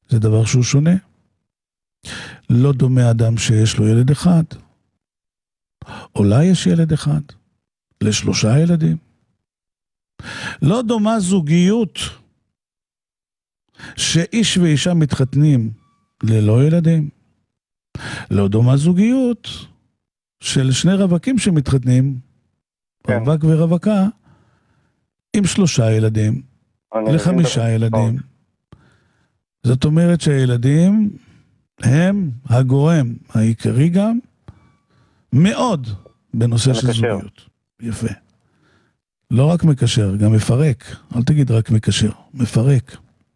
זה דבר שהוא שונה. לא דומה אדם שיש לו ילד אחד. אולי יש ילד אחד, ל3 ילדים. לא דומה זוגיות, שאיש ואישה מתחתנים ללא ילדים. לא דומה זוגיות של 2 רווקים שמתחתנים, רווק ורווקה, עם 3 ילדים, ל5 ילדים. זאת אומרת שהילדים הם הגורם העיקרי גם מאוד בנושא של זוגיות. יפה. לא רק מקשר, גם מפרק. אל תגיד רק מקשר, מפרק.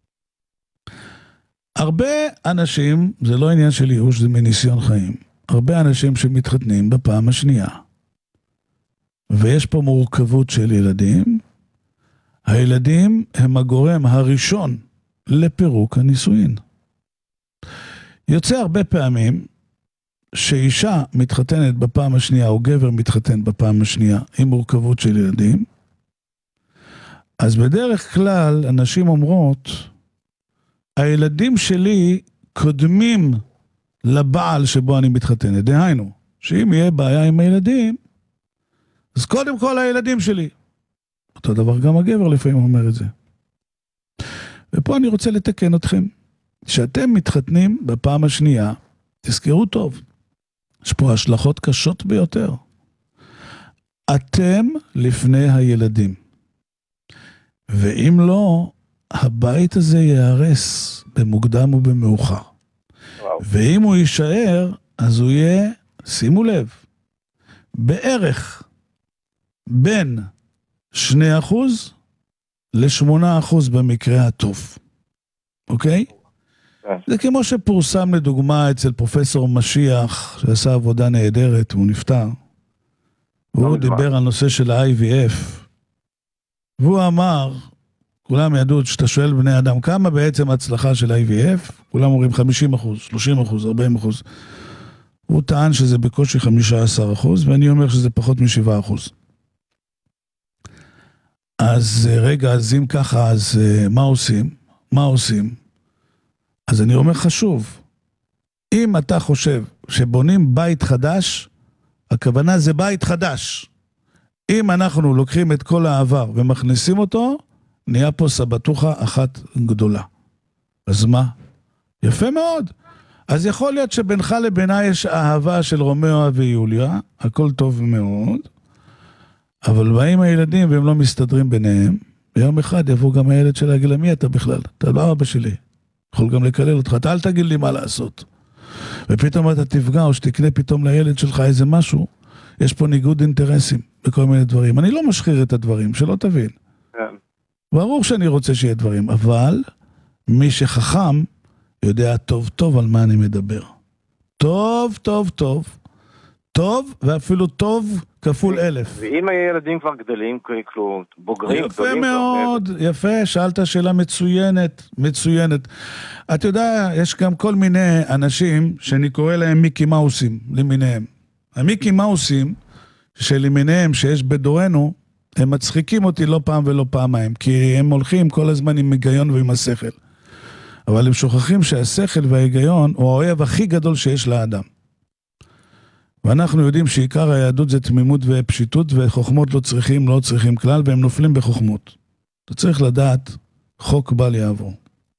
הרבה אנשים, זה לא עניין של ייאוש, זה מניסיון חיים. הרבה אנשים שמתחתנים בפעם השנייה. ויש פה מורכבות של ילדים. הילדים הם הגורם הראשון לפירוק הנישואין. יוצא הרבה פעמים שאישה מתחתנת בפעם השנייה, או גבר מתחתן בפעם השנייה, עם מורכבות של ילדים. אז בדרך כלל אנשים אומרות, הילדים שלי קודמים לבעל שבו אני מתחתנת. דהיינו, שאם יהיה בעיה עם הילדים, אז קודם כל הילדים שלי. אותו דבר גם הגבר לפעמים אומר את זה. ופה אני רוצה לתקן אתכם. שאתם מתחתנים בפעם השנייה, תזכרו טוב, יש פה השלכות קשות ביותר. אתם לפני הילדים. ואם לא, הבית הזה יהרס במוקדם ובמאוחר. ואם הוא יישאר, אז הוא יהיה, שימו לב, בערך בין 2% ל8% במקרה הטוב. אוקיי? זה כמו שפורסם לדוגמה אצל פרופסור משיח, שעשה עבודה נהדרת, הוא נפטר. והוא דיבר על נושא של ה-IVF. והוא אמר, כולם ידעו שאתה שואל בני אדם, כמה בעצם הצלחה של IVF? כולם אומרים 50%, 30%, 40%. הוא טען שזה בקושי 15%, ואני אומר שזה פחות מ7%. אז רגע, אז אם ככה, אז מה עושים? מה עושים? אז אני אומר חשוב, אם אתה חושב שבונים בית חדש, הכוונה זה בית חדש. אם אנחנו לוקחים את כל העבר ומכניסים אותו, נהיה פה סבתוחה אחת גדולה. אז מה? יפה מאוד. אז יכול להיות שבינך לבינה יש אהבה של רומאו ויוליה, הכל טוב מאוד, אבל באים הילדים והם לא מסתדרים ביניהם, ביום אחד יבוא גם הילד של להגיד, מי אתה בכלל? אתה לא אבא שלי. יכול גם לקלל אותך, אתה אל תגיד לי מה לעשות. ופתאום אתה תפגע או שתקנה פתאום לילד שלך איזה משהו, יש פה ניגוד אינטרסים בכל מיני דברים. אני לא משחיר את הדברים, שלא תבין. ברור שאני רוצה שיהיה דברים, אבל מי שחכם יודע טוב טוב על מה אני מדבר. טוב, טוב, טוב. טוב, ואפילו טוב כפול 1000. ואם הילדים כבר גדלים, כאילו, בוגרים, יפה מאוד, יפה, שאלת שאלה מצוינת, מצוינת. אתה יודע, יש גם כל מיני אנשים שאני קורא להם מיקי מאוסים, למיניהם. המיקי מאוסים, שלמיניהם שיש בדורנו, הם מצחיקים אותי לא פעם ולא פעמיים, כי הם הולכים כל הזמן עם היגיון ועם השכל. אבל הם שוכחים שהשכל וההיגיון הוא האויב הכי גדול שיש לאדם. ואנחנו יודעים שעיקר היהדות זה תמימות ופשיטות, וחוכמות לא צריכים כלל, והם נופלים בחוכמות. אתה צריך לדעת, חוק בל יעבור.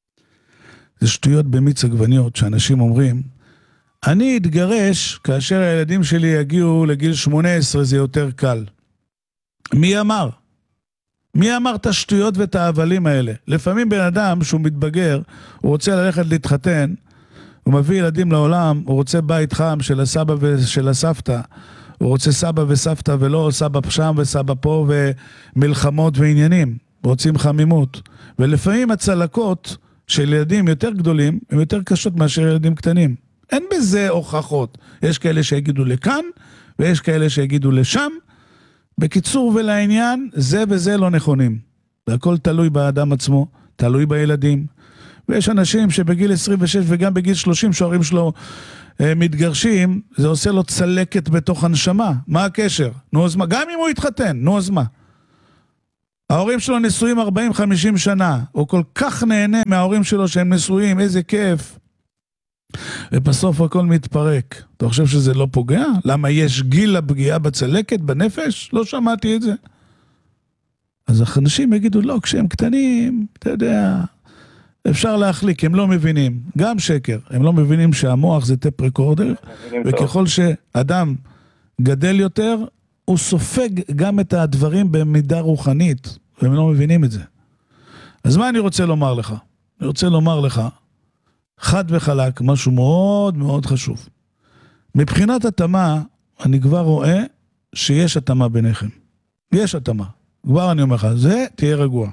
זה שטויות במיץ עגבניות, שאנשים אומרים, אני אתגרש כאשר הילדים שלי יגיעו לגיל 18, זה יותר קל. מי אמר? מי אמר את השטויות ואת ההבלים האלה? לפעמים בן אדם שהוא מתבגר, הוא רוצה ללכת להתחתן, הוא מביא ילדים לעולם, הוא רוצה בית חם של הסבא ושל הסבתא, הוא רוצה סבא וסבתא ולא סבא שם וסבא פה ומלחמות ועניינים, רוצים חמימות. ולפעמים הצלקות של ילדים יותר גדולים, הם יותר קשות מאשר ילדים קטנים. אין בזה הוכחות. יש כאלה שיגידו לכאן, ויש כאלה שיגידו לשם. בקיצור ולעניין, זה וזה לא נכונים. והכל תלוי באדם עצמו, תלוי בילדים. ויש אנשים שבגיל 26 וגם בגיל 30 שההורים שלו מתגרשים, זה עושה לו צלקת בתוך הנשמה. מה הקשר? נו אז מה? גם אם הוא יתחתן, נו אז מה? ההורים שלו נשואים 40-50 שנה, הוא כל כך נהנה מההורים שלו שהם נשואים, איזה כיף. ובסוף הכל מתפרק. אתה חושב שזה לא פוגע? למה יש גיל לפגיעה בצלקת, בנפש? לא שמעתי את זה. אז אנשים יגידו, לא, כשהם קטנים, אתה יודע, אפשר להחליק, הם לא מבינים. גם שקר, הם לא מבינים שהמוח זה טפ רקורדר, וככל שאדם גדל יותר, הוא סופג גם את הדברים במידה רוחנית, והם לא מבינים את זה. אז מה אני רוצה לומר לך? אני רוצה לומר לך, חד וחלק, משהו מאוד מאוד חשוב. מבחינת התאמה, אני כבר רואה שיש התאמה ביניכם. יש התאמה. כבר אני אומר לך, זה תהיה רגוע.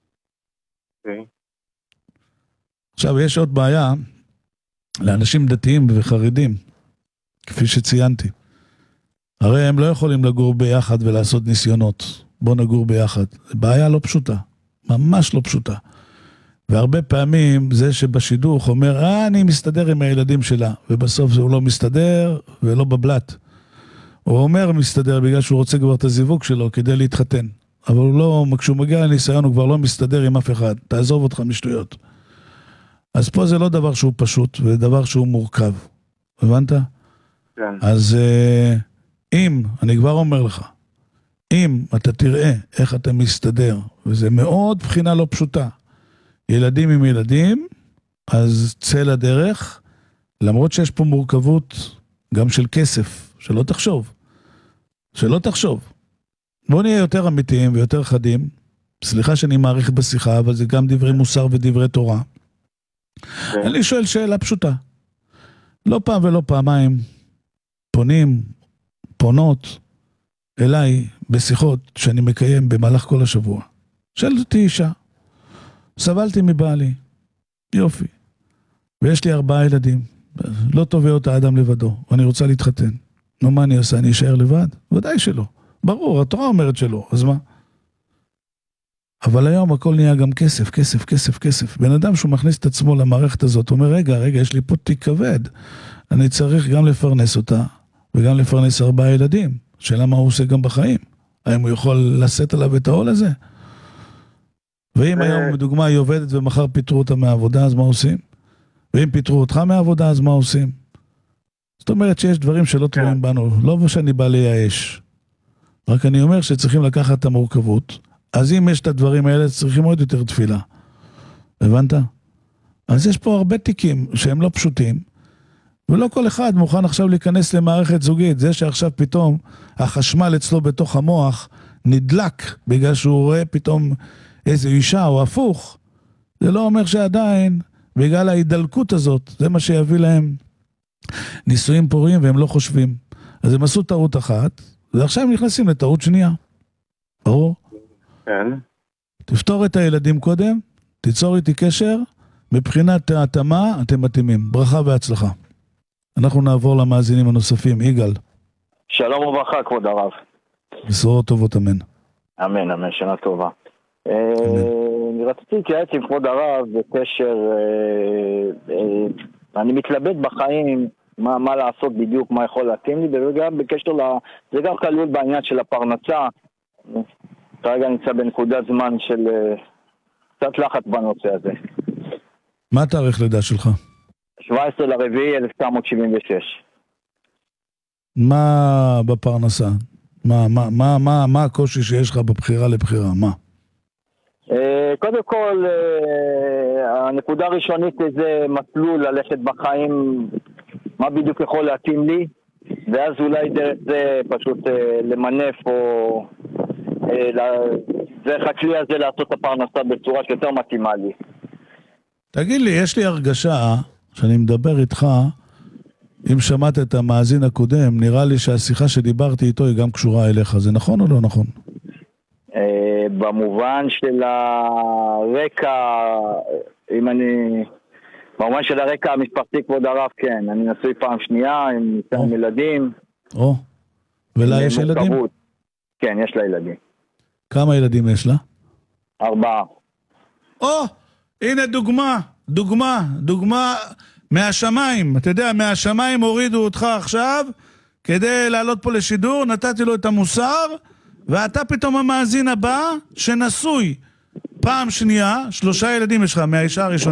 עכשיו, יש עוד בעיה לאנשים דתיים וחרדים, כפי שציינתי. הרי הם לא יכולים לגור ביחד ולעשות ניסיונות. בוא נגור ביחד. זו בעיה לא פשוטה. ממש לא פשוטה. והרבה פעמים זה שבשידוך אומר, אני מסתדר עם הילדים שלה, ובסוף הוא לא מסתדר ולא בבלט. הוא אומר מסתדר בגלל שהוא רוצה כבר את הזיווג שלו כדי להתחתן. אבל הוא לא, כשהוא מגיע לניסיון הוא כבר לא מסתדר עם אף אחד. תעזוב אותך משטויות. אז פה זה לא דבר שהוא פשוט, זה דבר שהוא מורכב. הבנת? כן. אז אם, אני כבר אומר לך, אם אתה תראה איך אתה מסתדר, וזה מאוד בחינה לא פשוטה, ילדים עם ילדים, אז צא לדרך, למרות שיש פה מורכבות גם של כסף, שלא תחשוב. שלא תחשוב. בוא נהיה יותר אמיתיים ויותר חדים, סליחה שאני מעריך בשיחה, אבל זה גם דברי מוסר ודברי תורה. אני שואל שאלה פשוטה. לא פעם ולא פעמיים פונות אליי בשיחות שאני מקיים במהלך כל השבוע. שאלת אותי אישה, סבלתי מבעלי, יופי, ויש לי 4 ילדים, לא טובה אותה אדם לבדו, ואני רוצה להתחתן. נו, מה אני עושה? אני אשאר לבד? ודאי שלא. ברור, התורה אומרת שלא, אז מה? אבל היום הכל נהיה גם כסף, כסף, כסף, כסף. בן אדם שהוא מכניס את עצמו למערכת הזאת, אומר, רגע, יש לי פה תיק כבד. אני צריך גם לפרנס אותה, וגם לפרנס 4 ילדים. שאלה מה הוא עושה גם בחיים. האם הוא יכול לשאת עליו את העול הזה? ואם היום, בדוגמה, היא עובדת ומחר פיתרו אותה מהעבודה, אז מה עושים? ואם פיתרו אותך מהעבודה, אז מה עושים? זאת אומרת שיש דברים שלא תלויים בנו. לא שאני בא לייאש. רק אני אומר שצריכים לקחת את המורכבות. אז אם יש את הדברים האלה, צריכים עוד יותר תפילה. הבנת? אז יש פה הרבה תיקים שהם לא פשוטים, ולא כל אחד מוכן עכשיו להיכנס למערכת זוגית. זה שעכשיו פתאום החשמל אצלו בתוך המוח נדלק, בגלל שהוא רואה פתאום איזו אישה או הפוך, זה לא אומר שעדיין, בגלל ההידלקות הזאת, זה מה שיביא להם נישואים פוריים והם לא חושבים. אז הם עשו טעות אחת, ועכשיו הם נכנסים לטעות שנייה. ברור? כן. תפתור את הילדים קודם, תיצור איתי קשר, מבחינת ההתאמה אתם מתאימים. ברכה והצלחה. אנחנו נעבור למאזינים הנוספים. יגאל. שלום וברכה, כבוד הרב. בשורות טובות, אמן. אמן, אמן, שנה טובה. אני רציתי להתייעץ עם כבוד הרב בקשר, אני מתלבט בחיים, מה לעשות בדיוק, מה יכול להתאים לי, וגם בקשר, זה גם כלול בעניין של הפרנסה. כרגע נמצא בנקודת זמן של קצת לחץ בנושא הזה. מה התאריך לידה שלך? 17/4/1976. מה בפרנסה? מה הקושי שיש לך בבחירה לבחירה? מה? קודם כל, הנקודה הראשונית זה מסלול ללכת בחיים, מה בדיוק יכול להתאים לי, ואז אולי דרך זה פשוט למנף או דרך הכלי הזה לעשות את הפרנסה בצורה שיותר מתאימה לי. תגיד לי, יש לי הרגשה שאני מדבר איתך, אם שמעת את המאזין הקודם, נראה לי שהשיחה שדיברתי איתו היא גם קשורה אליך, זה נכון או לא נכון? במובן של הרקע, במובן של הרקע המשפחתי, כבוד הרב, כן, אני נשוי פעם שנייה עם ילדים. ולה יש ילדים? כן, יש לה ילדים. כמה ילדים יש לה? 4. הנה דוגמה מהשמיים. אתה יודע, מהשמיים הורידו אותך עכשיו כדי לעלות פה לשידור, נתתי לו את המוסר, ואתה פתאום המאזין הבא שנשוי פעם שנייה, 3 ילדים יש לך מהאישה הראשונה,